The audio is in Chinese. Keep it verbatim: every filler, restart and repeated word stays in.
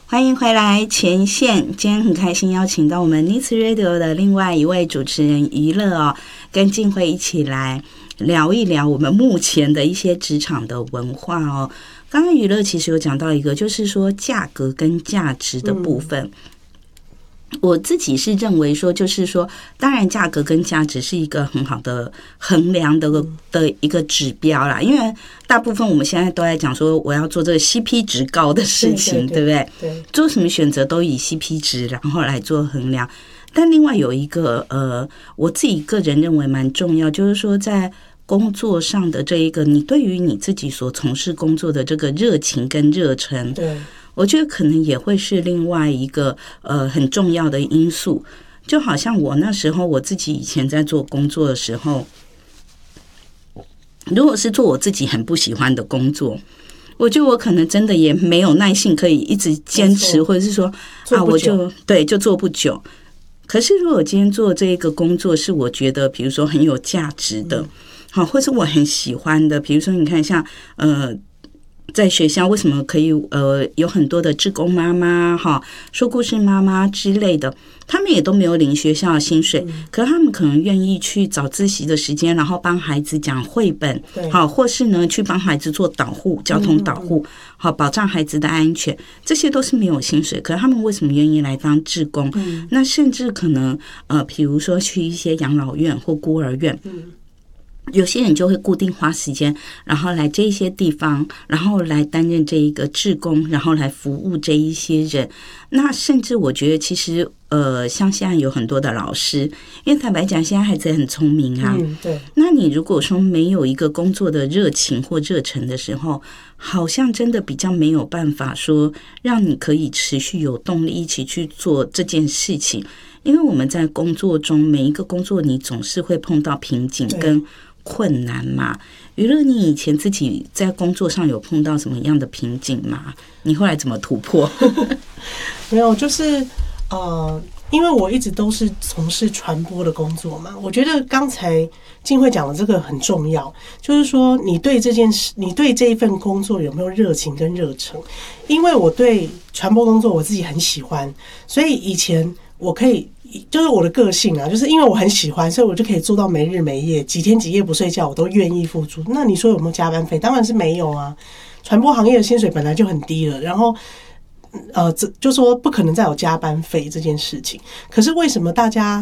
欢迎回来前线，今天很开心邀请到我们 Needs Radio 的另外一位主持人娱乐哦，跟静慧一起来聊一聊我们目前的一些职场的文化哦。刚刚娱乐其实有讲到一个，就是说价格跟价值的部分。嗯，我自己是认为说，就是说，当然价格跟价值是一个很好的衡量的的一个指标啦。因为大部分我们现在都在讲说，我要做这个 C P 值高的事情， 对, 对, 对, 对不对？对，做什么选择都以 C P 值然后来做衡量。但另外有一个呃，我自己个人认为蛮重要，就是说在工作上的这一个，你对于你自己所从事工作的这个热情跟热忱，对。我觉得可能也会是另外一个呃很重要的因素，就好像我那时候我自己以前在做工作的时候，如果是做我自己很不喜欢的工作，我觉得我可能真的也没有耐性可以一直坚持，或者是说啊我就对就做不久。可是如果我今天做这个工作是我觉得比如说很有价值的，好，或是我很喜欢的，比如说你看像呃。在学校为什么可以呃有很多的志工妈妈哈说故事妈妈之类的，他们也都没有领学校的薪水，可是他们可能愿意去早自习的时间，然后帮孩子讲绘本，好，或是呢去帮孩子做导护，交通导护，好，保障孩子的安全，这些都是没有薪水，可是他们为什么愿意来当志工？那甚至可能呃比如说去一些养老院或孤儿院。有些人就会固定花时间，然后来这一些地方，然后来担任这一个志工，然后来服务这一些人。那甚至我觉得其实呃，像现在有很多的老师，因为坦白讲现在孩子很聪明啊，嗯，对。那你如果说没有一个工作的热情或热忱的时候，好像真的比较没有办法说让你可以持续有动力一起去做这件事情。因为我们在工作中每一个工作你总是会碰到瓶颈跟困难嘛。娱乐，你以前自己在工作上有碰到什么样的瓶颈吗？你后来怎么突破？ 没有，就是呃，因为我一直都是从事传播的工作嘛。我觉得刚才静慧讲的这个很重要，就是说你对这件事，你对这一份工作有没有热情跟热忱？因为我对传播工作我自己很喜欢，所以以前我可以。就是我的个性啊，就是因为我很喜欢，所以我就可以做到没日没夜，几天几夜不睡觉，我都愿意付出。那你说有没有加班费？当然是没有啊。传播行业的薪水本来就很低了，然后呃，就说不可能再有加班费这件事情。可是为什么大家